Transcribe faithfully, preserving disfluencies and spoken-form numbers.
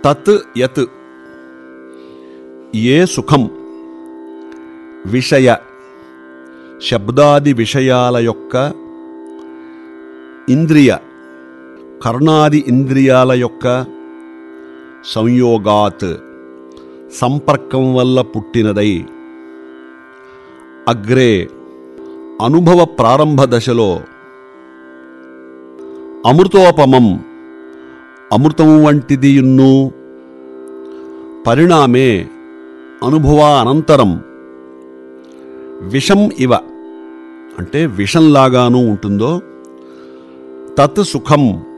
తత్ యత్ ఏ సుఖం విషయ శబ్దాది విషయాల యొక్క ఇంద్రియ కర్ణాది ఇంద్రియాల యొక్క సంయోగాత్ సంపర్కం వల్ల పుట్టినదై అగ్రే అనుభవ ప్రారంభ దశలో అమృతోపమం అమృతం వంటిదియున్ను పరిణామే అనుభవానంతరం విషం ఇవ అంటే విషంలాగానూ ఉంటుందో తత్ సుఖం